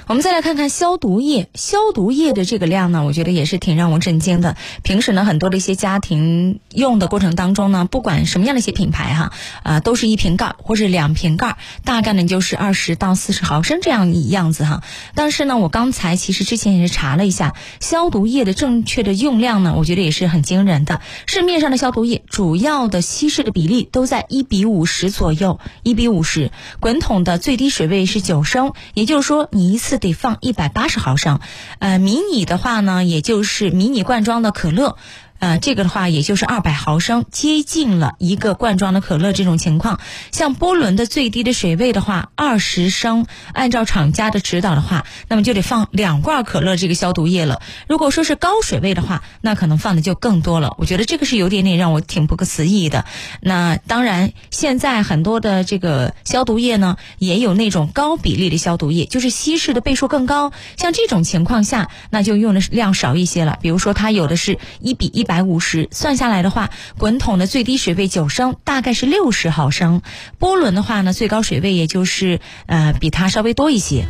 我们再来看看消毒液。消毒液的这个量呢，我觉得也是挺让我震惊的。平时呢，很多的一些家庭用的过程当中呢，不管什么样的一些品牌哈，都是1瓶盖或者2瓶盖，大概呢就是20到40毫升这样样子哈。但是呢，我刚才其实之前也是查了一下，消毒液的正确的用量呢，我觉得也是很惊人的。市面上的消毒液主要的稀释的比例都在1:50左右，1:50，滚筒的最低水位是9升，也就是说你一次得放180毫升。迷你的话呢，也就是迷你罐装的可乐，这个的话也就是200毫升，接近了一个罐装的可乐这种情况。像波伦的最低的水位的话20升，按照厂家的指导的话，那么就得放2罐可乐这个消毒液了。如果说是高水位的话，那可能放的就更多了。我觉得这个是有点让我挺不可思议的。那当然现在很多的这个消毒液呢，也有那种高比例的消毒液，就是稀释的倍数更高，像这种情况下那就用的量少一些了。比如说它有的是1:150，算下来的话，滚筒的最低水位9升，大概是60毫升。波伦的话呢，最高水位也就是比它稍微多一些。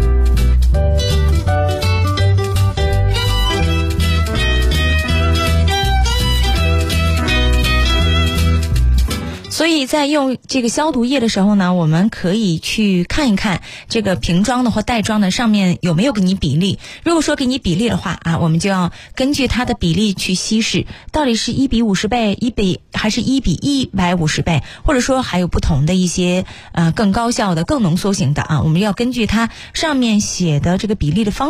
所以在用这个消毒液的时候呢，我们可以去看一看这个瓶装的或袋装的上面有没有给你比例。如果说给你比例的话我们就要根据它的比例去稀释，到底是1:50倍还是1:150倍，或者说还有不同的一些更高效的更浓缩型的我们要根据它上面写的这个比例的方